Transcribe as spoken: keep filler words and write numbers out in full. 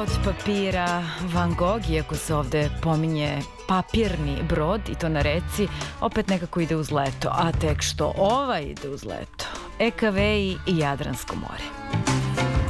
od papira Van Gogh, iako se ovde pominje papirni brod i to na reci, opet nekako ide uz leto, a tek što ova ide uz leto, E K V i Jadransko more.